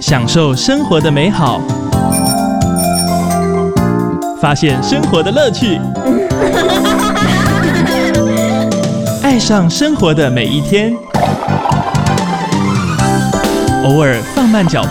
享受生活的美好，发现生活的乐趣，爱上生活的每一天。偶尔放慢脚步，